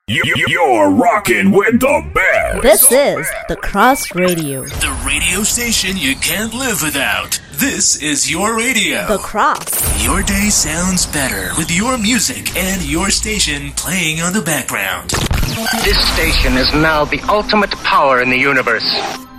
You're rocking with the best. This is The Cross Radio. The radio station you can't live without. This is your radio. The Cross. Your day sounds better with your music and your station playing on the background. This station is now the ultimate power in the universe.